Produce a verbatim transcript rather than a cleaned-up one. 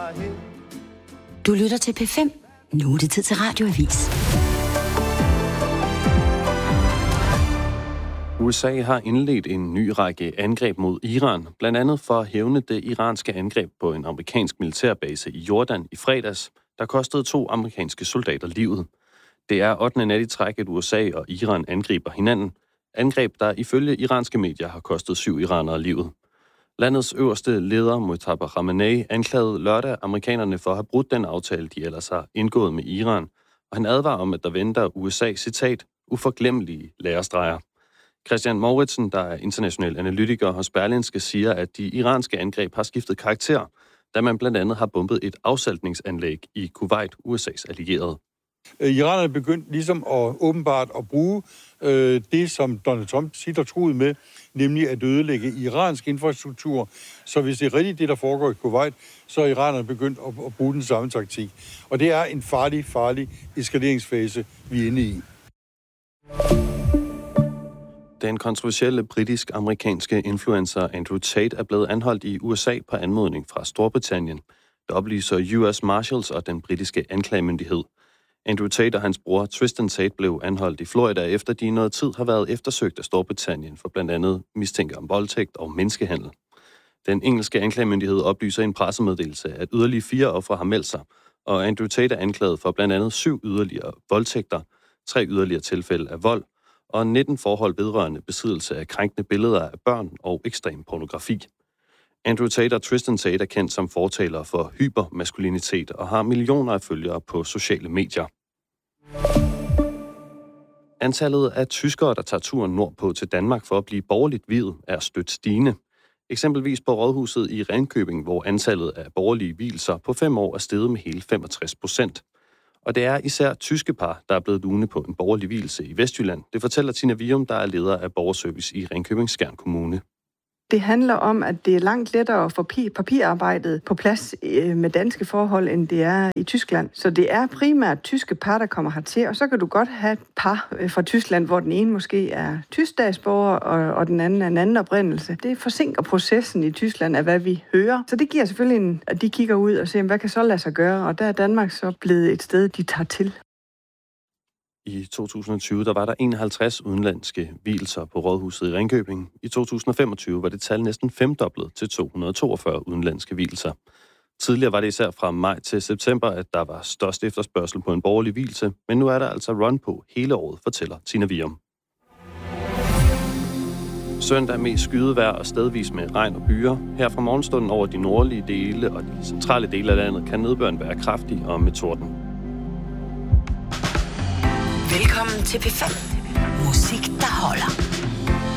Du lytter til P fem. Nu er det tid til Radioavis. U S A har indledt en ny række angreb mod Iran, blandt andet for at hævne det iranske angreb på en amerikansk militærbase i Jordan i fredags, der kostede to amerikanske soldater livet. Det er ottende nat i træk, at U S A og Iran angriber hinanden. Angreb, der ifølge iranske medier har kostet syv iranere livet. Landets øverste leder, Mojtaba Khamenei, anklagede lørdag amerikanerne for at have brudt den aftale, de ellers har indgået med Iran, og han advarer om, at der venter U S A, citat, uforglemmelige lærestreger. Christian Mouritsen, der er international analytiker hos Berlingske, siger, at de iranske angreb har skiftet karakter, da man blandt andet har bombet et afsaltningsanlæg i Kuwait, U S A's allierede. Iran er begyndt ligesom at åbenbart at bruge øh, det, som Donald Trump sitter truet med, nemlig at ødelægge iransk infrastruktur. Så hvis det er rigtigt det, der foregår i Kuwait, så er Iran begyndt at, at bruge den samme taktik. Og det er en farlig, farlig eskaleringsfase, vi er inde i. Den kontroversielle britisk-amerikanske influencer Andrew Tate er blevet anholdt i U S A på anmodning fra Storbritannien. Det oplyser U S Marshals og den britiske anklagemyndighed. Andrew Tate og hans bror Tristan Tate blev anholdt i Florida, efter de i noget tid har været eftersøgt af Storbritannien for blandt andet mistanke om voldtægt og menneskehandel. Den engelske anklagemyndighed oplyser i en pressemeddelelse, at yderligere fire ofre har meldt sig, og Andrew Tate er anklaget for blandt andet syv yderligere voldtægter, tre yderligere tilfælde af vold og nitten forhold vedrørende besiddelse af krænkende billeder af børn og ekstrem pornografi. Andrew Tate og Tristan Tate er kendt som fortalere for hypermaskulinitet og har millioner af følgere på sociale medier. Antallet af tyskere, der tager turen nordpå til Danmark for at blive borgerligt viet, er stødt stigende. Eksempelvis på Rådhuset i Ringkøbing, hvor antallet af borgerlige vielser på fem år er steget med hele femogtres procent. Og det er især tyske par, der er blevet lune på en borgerlig vielse i Vestjylland. Det fortæller Tina Vium, der er leder af borgerservice i Ringkøbing-Skjern Kommune. Det handler om, at det er langt lettere at få papirarbejdet på plads med danske forhold, end det er i Tyskland. Så det er primært tyske par, der kommer hertil, og så kan du godt have et par fra Tyskland, hvor den ene måske er tysk statsborger, og den anden er en anden oprindelse. Det forsinker processen i Tyskland af, hvad vi hører. Så det giver selvfølgelig, en, at de kigger ud og ser, hvad kan så lade sig gøre, og der er Danmark så blevet et sted, de tager til. I to tusind og tyve der var der enoghalvtreds udenlandske vielser på Rådhuset i Ringkøbing. I to tusind og femogtyve var det tal næsten femdoblet til to hundrede og toogfyrre udenlandske vielser. Tidligere var det især fra maj til september, at der var størst efterspørgsel på en borgerlig vielse, men nu er der altså run på hele året, fortæller Tina Vium. Søndag med skydevejr og stedvis med regn og byer. Her fra morgenstunden over de nordlige dele og de centrale dele af landet kan nedbøren være kraftig og med torden. Velkommen til P fem. Musik, der holder.